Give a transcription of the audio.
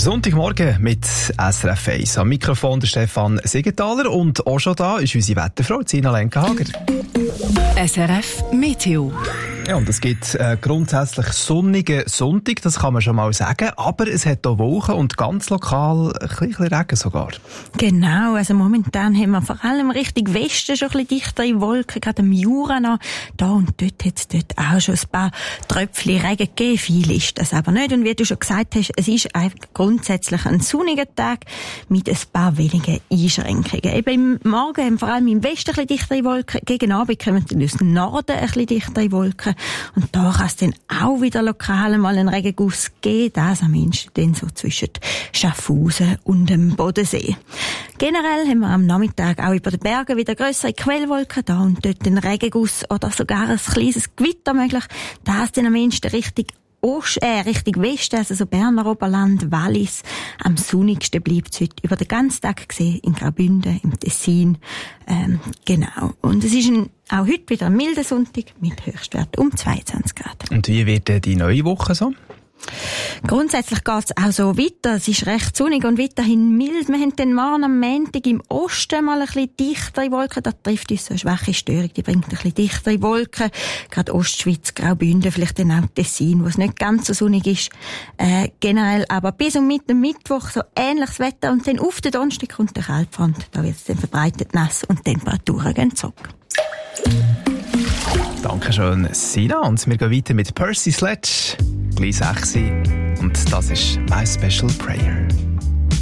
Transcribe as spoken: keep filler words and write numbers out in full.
Sonntagmorgen mit S R F eins. Am Mikrofon der Stefan Siegenthaler und auch schon da ist unsere Wetterfrau Zina Lenkenhager. S R F Meteo. Ja, und es gibt äh, grundsätzlich sonnigen Sonntag, das kann man schon mal sagen, aber es hat auch Wolken und ganz lokal ein bisschen Regen sogar. Genau, also momentan haben wir vor allem Richtung Westen schon ein bisschen dichtere Wolken, gerade am Jura noch. Da und dort hat es dort auch schon ein paar Tröpfchen Regen gegeben, viel ist das aber nicht. Und wie du schon gesagt hast, es ist einfach grundsätzlich ein sonniger Tag mit ein paar wenigen Einschränkungen. Eben im Morgen haben vor allem im Westen ein bisschen dichtere Wolken, gegen Abend kommen dann aus dem Norden ein bisschen dichtere Wolken. Und da kann es dann auch wieder lokal mal einen Regenguss geben, das am ehesten dann so zwischen Schaffhausen und dem Bodensee. Generell haben wir am Nachmittag auch über den Bergen wieder grössere Quellwolken, da und dort einen Regenguss oder sogar ein kleines Gewitter möglich. Das dann am ehesten richtig Ost, äh, Richtung Westen, also so Berner Oberland, Wallis. Am sonnigsten bleibt es heute über den ganzen Tag gesehen, in Graubünden, im Tessin. Ähm, genau. Und es ist ein, auch heute wieder ein milder Sonntag mit Höchstwert um zweiundzwanzig Grad. Und wie wird denn die neue Woche so? Grundsätzlich geht es auch so weiter. Es ist recht sonnig und weiterhin mild. Wir haben den morgen am Montag im Osten mal ein bisschen dichtere Wolken. Da trifft uns so eine schwache Störung. Die bringt ein bisschen dichtere Wolken. Gerade Ostschweiz, Graubünden, vielleicht dann auch Tessin, wo es nicht ganz so sonnig ist. Äh, generell aber bis um Mitte Mittwoch so ähnliches Wetter. Und dann auf den Donnerstag kommt der Kaltfront. Da wird es dann verbreitet nass und die Temperaturen gehen zurück. Dankeschön, Sina. Und wir gehen weiter mit Percy Sledge. Gleich sechs und das ist My Special Prayer.